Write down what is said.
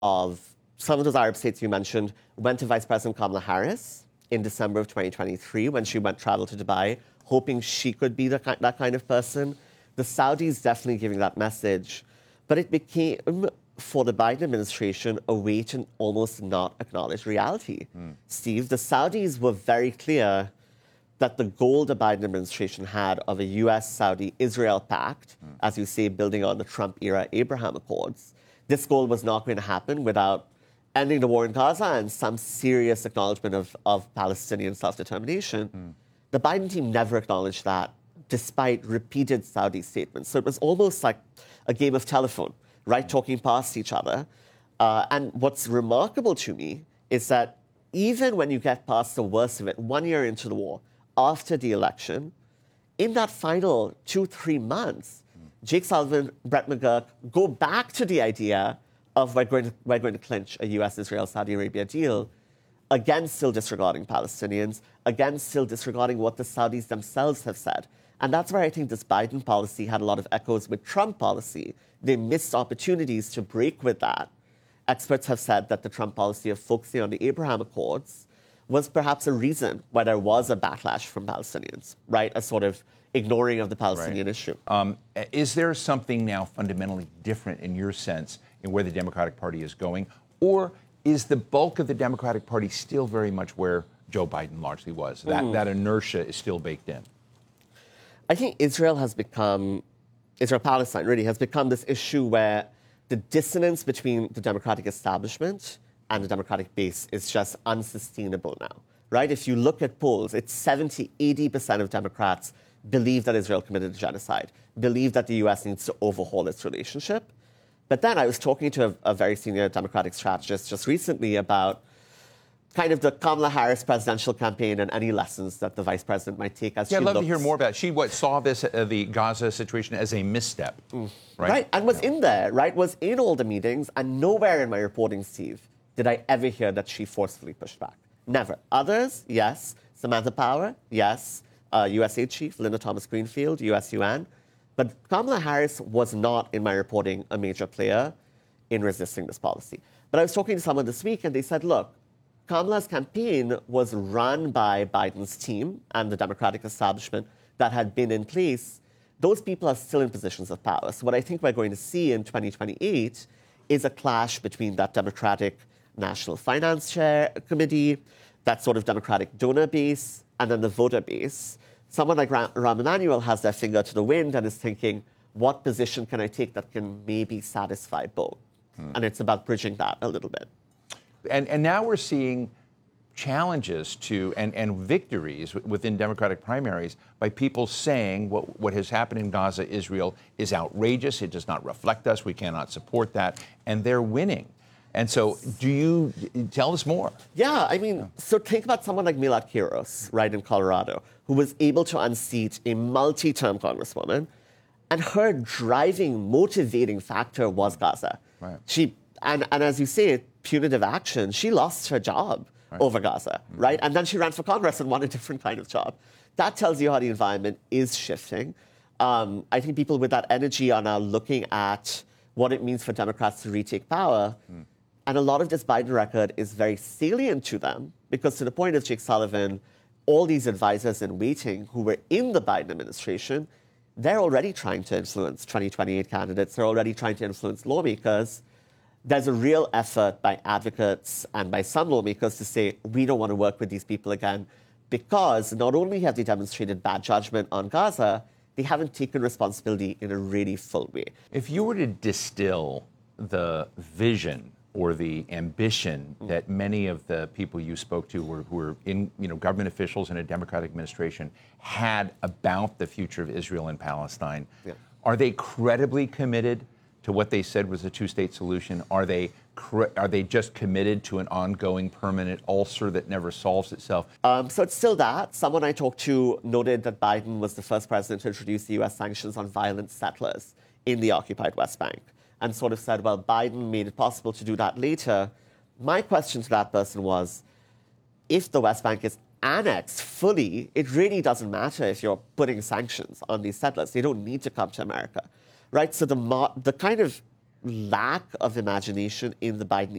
of some of those Arab states you mentioned went to Vice President Kamala Harris in December of 2023 when she traveled to Dubai, hoping she could be that kind of person. The Saudis definitely giving that message. But it became, for the Biden administration, a way to almost not acknowledge reality. Steve, the Saudis were very clear that the goal the Biden administration had of a US-Saudi-Israel pact, as you say, building on the Trump-era Abraham Accords, this goal was not going to happen without ending the war in Gaza and some serious acknowledgement of Palestinian self-determination. The Biden team never acknowledged that, despite repeated Saudi statements. So it was almost like a game of telephone, right, talking past each other. And what's remarkable to me is that even when you get past the worst of it, 1 year into the war, after the election, in that final 2-3 months, Jake Sullivan, Brett McGurk go back to the idea of we're going to clinch a US-Israel-Saudi Arabia deal, again still disregarding Palestinians, again still disregarding what the Saudis themselves have said. And that's where I think this Biden policy had a lot of echoes with Trump policy. They missed opportunities to break with that. Experts have said that the Trump policy of focusing on the Abraham Accords was perhaps a reason why there was a backlash from Palestinians, right? A sort of ignoring of the Palestinian issue. Is there something now fundamentally different in your sense in where the Democratic Party is going? Or is the bulk of the Democratic Party still very much where Joe Biden largely was? That inertia is still baked in? I think Israel-Palestine really has become this issue where the dissonance between the Democratic establishment and the Democratic base is just unsustainable now, right? If you look at polls, it's 70-80% of Democrats believe that Israel committed a genocide, believe that the U.S. needs to overhaul its relationship. But then I was talking to a very senior Democratic strategist just recently about kind of the Kamala Harris presidential campaign and any lessons that the vice president might take as she I'd love looks. to hear more about it. She saw this, the Gaza situation as a misstep, right? And was in there, right? Was in all the meetings, and nowhere in my reporting, Steve, did I ever hear that she forcefully pushed back. Never. Others, yes. Samantha Power, yes. USA Chief Linda Thomas-Greenfield, US-UN. But Kamala Harris was not, in my reporting, a major player in resisting this policy. But I was talking to someone this week, and they said, look, Kamala's campaign was run by Biden's team and the Democratic establishment that had been in place. Those people are still in positions of power. So what I think we're going to see in 2028 is a clash between that Democratic National Finance Committee, that sort of Democratic donor base, and then the voter base. Someone like Rahm Emanuel has their finger to the wind and is thinking, what position can I take that can maybe satisfy both? And it's about bridging that a little bit. And now we're seeing challenges to and victories within Democratic primaries by people saying what has happened in Gaza, Israel, is outrageous. It does not reflect us. We cannot support that. And they're winning. And so do you tell us more? Yeah, I mean, so think about someone like Milad Kiros, right, in Colorado, who was able to unseat a multi-term congresswoman. And her driving, motivating factor was Gaza. Right. And as you say, punitive action, she lost her job over Gaza, right? And then she ran for Congress and won a different kind of job. That tells you how the environment is shifting. I think people with that energy are now looking at what it means for Democrats to retake power. And a lot of this Biden record is very salient to them because, to the point of Jake Sullivan, all these advisors in waiting who were in the Biden administration, they're already trying to influence 2028 candidates. They're already trying to influence lawmakers. There's a real effort by advocates and by some lawmakers to say, we don't want to work with these people again because not only have they demonstrated bad judgment on Gaza, they haven't taken responsibility in a really full way. If you were to distill the vision or the ambition that many of the people you spoke to who were in, government officials in a Democratic administration had about the future of Israel and Palestine, are they credibly committed to what they said was a two-state solution? Are they just committed to an ongoing permanent ulcer that never solves itself? So it's still that. Someone I talked to noted that Biden was the first president to introduce the U.S. sanctions on violent settlers in the occupied West Bank and sort of said, well, Biden made it possible to do that later. My question to that person was, if the West Bank is annexed fully, it really doesn't matter if you're putting sanctions on these settlers. They don't need to come to America. Right, so the kind of lack of imagination in the Biden